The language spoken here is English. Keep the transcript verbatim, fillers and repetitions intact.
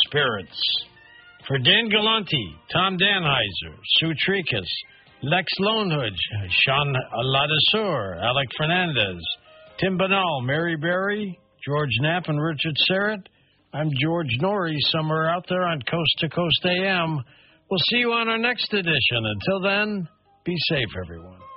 spirits. For Dan Galante, Tom Danheiser, Sue Tricas, Lex Lonehood, Sean Ladisseur, Alec Fernandez, Tim Banal, Mary Berry, George Knapp, and Richard Serrett, I'm George Norrie, somewhere out there on Coast to Coast A M. We'll see you on our next edition. Until then, be safe, everyone.